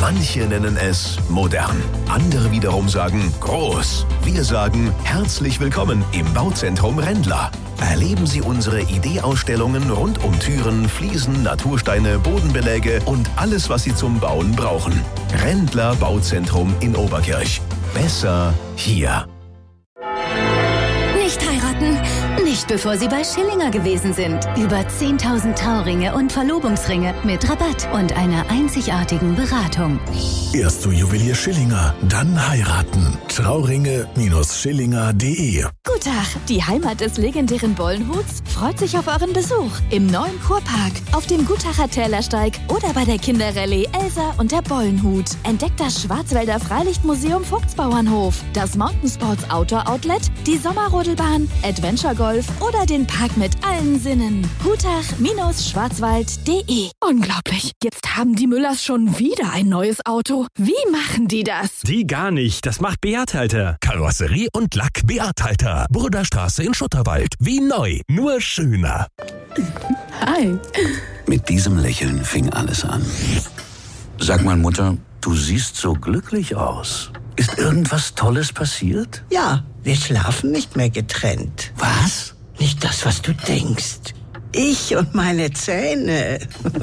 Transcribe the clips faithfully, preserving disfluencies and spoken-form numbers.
Manche nennen es modern, andere wiederum sagen groß. Wir sagen herzlich willkommen im Bauzentrum Rendler. Erleben Sie unsere Ideeausstellungen rund um Türen, Fliesen, Natursteine, Bodenbeläge und alles, was Sie zum Bauen brauchen. Rendler Bauzentrum in Oberkirch. Besser hier. Nicht heiraten, nicht bevor Sie bei Schillinger gewesen sind. Über zehntausend Trauringe und Verlobungsringe mit Rabatt und einer einzigartigen Beratung. Erst zu Juwelier Schillinger, dann heiraten. Trauringe Schillinger punkt de. Guten Tag, die Heimat des legendären Bollenhuts freut sich auf euren Besuch im neuen Kurpark, auf dem Gutacher Tälersteig oder bei der Kinderrallye Elsa und der Bollenhut. Entdeckt das Schwarzwälder Freilichtmuseum Vogtsbauernhof, das Mountainsports Outdoor Outlet, die Sommerrodelbahn, Adventure Golf oder den Park mit allen Sinnen. gutach Schwarzwald punkt de. Unglaublich, jetzt haben die Müllers schon wieder ein neues Auto. Wie machen die das? Die gar nicht, das macht Beat Halter. Karosserie und Lack Beat Halter. Burderstraße in Schutterwald. Wie neu, nur schöner. Hi. Mit diesem Lächeln fing alles an. Sag mal, Mutter, du siehst so glücklich aus. Ist irgendwas Tolles passiert? Ja, wir schlafen nicht mehr getrennt. Was? Nicht das, was du denkst. Ich und meine Zähne.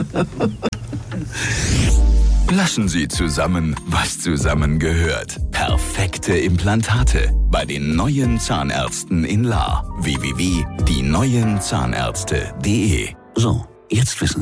Lassen Sie zusammen, was zusammengehört. Perfekte Implantate bei den neuen Zahnärzten in Lahr. w w w punkt die neuen Zahnärzte punkt de. So, jetzt wissen Sie.